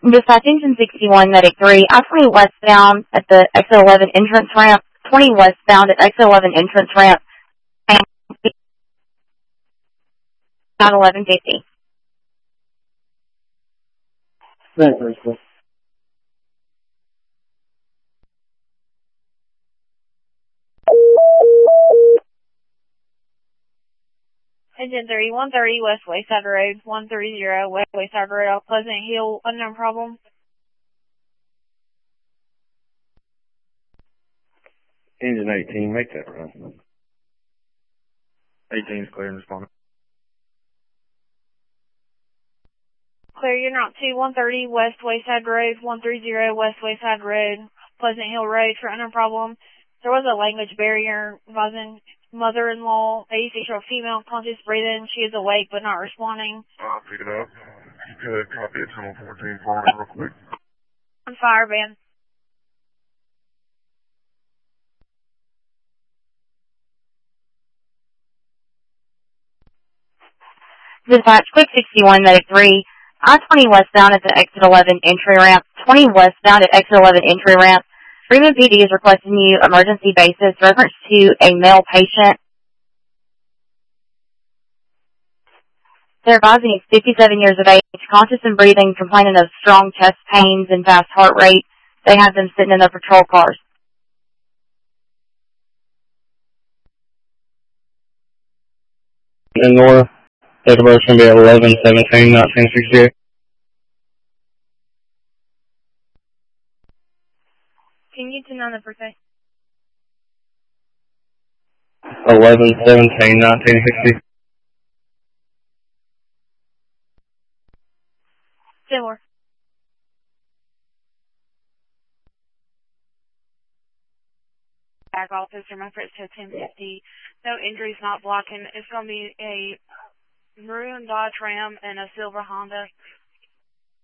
Dispatch Engine 61, Medic 3, I-20 westbound at the exit 11 entrance ramp, 20 westbound at exit 11 entrance ramp, and 1150. Very cool. Engine 3, 130 West Wayside Road, 130 West Wayside Road, off Pleasant Hill, unknown problem. Engine 18, make that run. 18 is clear and responding. Clear, you're not 2, 130 West Wayside Road, 130 West Wayside Road, Pleasant Hill Road for unknown problem. There was a language barrier involving mother-in-law, 86-year-old female, conscious breathing. She is awake but not responding. I'll pick it up. Go ahead, copy it, channel 14, for me real quick. On fire, Ben. Dispatch Quick 61, Medic 3, I-20 westbound at the exit 11 entry ramp, 20 westbound at exit 11 entry ramp. Fremont PD is requesting you emergency basis reference to a male patient. They're advising he's 57 years of age, conscious and breathing, complaining of strong chest pains and fast heart rate. They have them sitting in their patrol cars. And Nora, date of birth is going to be 11/17/1960. Can you turn on the birthday? 11/17/1960. Say more. Back office, remember it's 1050. No injuries, not blocking. It's going to be a maroon Dodge Ram and a silver Honda.